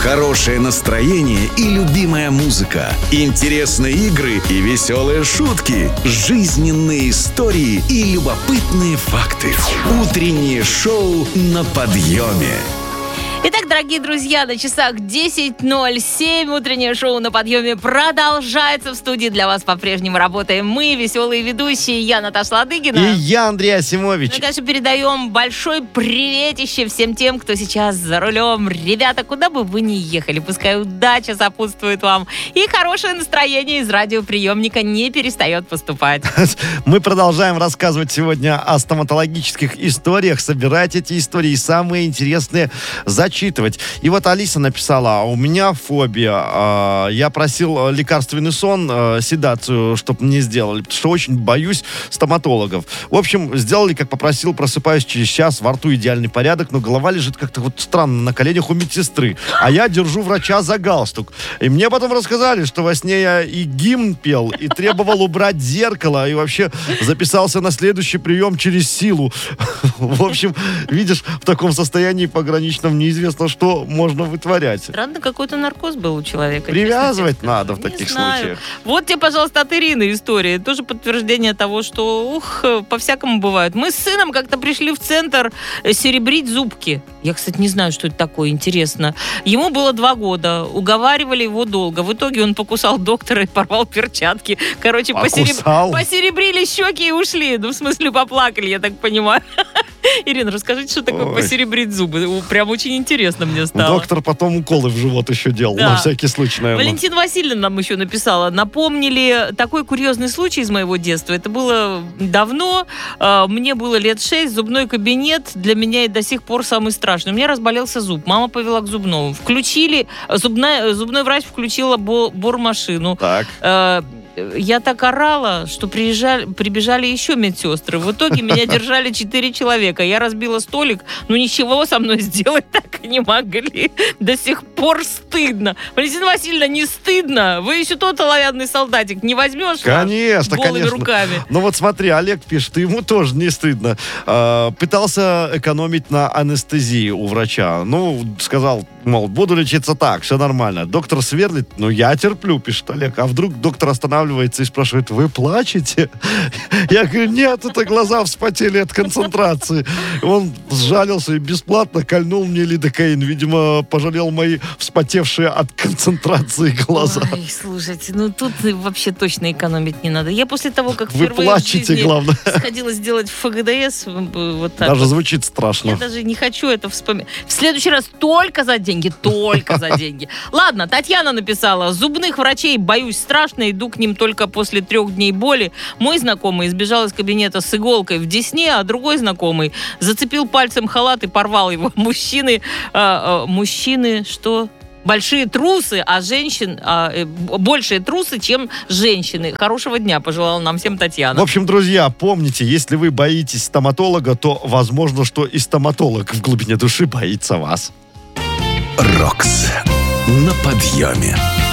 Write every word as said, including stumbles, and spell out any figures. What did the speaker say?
Хорошее настроение и любимая музыка. Интересные игры и веселые шутки. Жизненные истории и любопытные факты. Утреннее шоу на подъеме. Итак, дорогие друзья, на часах десять ноль семь утреннее шоу на подъеме продолжается. В студии для вас по-прежнему работаем мы, веселые ведущие. Я Наташа Ладыгина. И я, Андрей Асимович. Мы, конечно, передаем большой приветище всем тем, кто сейчас за рулем. Ребята, куда бы вы ни ехали, пускай удача сопутствует вам. И хорошее настроение из радиоприемника не перестает поступать. Мы продолжаем рассказывать сегодня о стоматологических историях. Собирать эти истории, самые интересные зачитывать. И вот Алиса написала: у меня фобия. Я просил лекарственный сон, седацию, чтобы мне сделали, потому что очень боюсь стоматологов. В общем, сделали, как попросил, просыпаюсь через час, во рту идеальный порядок, но голова лежит как-то вот странно на коленях у медсестры. А я держу врача за галстук. И мне потом рассказали, что во сне я и гимн пел, и требовал убрать зеркало, и вообще записался на следующий прием через силу. В общем, видишь, в таком состоянии пограничном неизвестно, что можно вытворять. Странно, какой-то наркоз был у человека. Привязывать надо в Не таких знаю. случаях. Вот тебе, пожалуйста, от Ирины история. Тоже подтверждение того, что, ух, по-всякому бывает. Мы с сыном как-то пришли в центр серебрить зубки. Я, кстати, не знаю, что это такое, интересно. Ему было два года. Уговаривали его долго. В итоге он покусал доктора и порвал перчатки. Короче, посереб... посеребрили щеки и ушли. Ну, в смысле, поплакали, я так понимаю. Ирина, расскажите, что такое Ой. посеребрить зубы? Прям очень интересно мне стало. Доктор потом уколы в живот еще делал, да. на всякий случай, наверное. Валентина Васильевна нам еще написала. Напомнили такой курьезный случай из моего детства. Это было давно. Мне было лет шесть. Зубной кабинет для меня и до сих пор самый страшный. У меня разболелся зуб. Мама повела к зубному. Включили, зубная, зубной врач включила бормашину. Так. Я так орала, что приезжали, прибежали еще медсестры. В итоге меня держали четыре человека. Я разбила столик, но ничего со мной сделать так и не могли. До сих пор стыдно. Валентина Васильевна, не стыдно? Вы еще тот оловянный солдатик не возьмешь? Конечно, голыми конечно. руками. Ну вот смотри, Олег пишет, ему тоже не стыдно. Э, пытался экономить на анестезии у врача. Ну, сказал, мол, буду лечиться так, все нормально. Доктор сверлит, ну я терплю, пишет Олег. А вдруг доктор останавливается и спрашивает: вы плачете? Я говорю: нет, это глаза вспотели от концентрации. Он сжалился и бесплатно кольнул мне лидокаин. Видимо, пожалел мои вспотевшие от концентрации глаза. Ой, слушайте, ну тут вообще точно экономить не надо. Я после того, как вы впервые плачете, в жизни главное. сходила сделать в ФГДС, вот так даже вот. Звучит страшно. Я даже не хочу это вспоминать. В следующий раз только за деньги, только за деньги. Ладно, Татьяна написала: зубных врачей боюсь страшно, иду к ним только после трех дней боли. Мой знакомый избежал из кабинета с иголкой в десне, а другой знакомый зацепил пальцем халат и порвал его. Мужчины, э, э, мужчины, что... большие трусы, а женщин а, большие трусы, чем женщины. Хорошего дня пожелала нам всем Татьяна. В общем, друзья, помните, если вы боитесь стоматолога, то возможно, что и стоматолог в глубине души боится вас. Рокс на подъеме.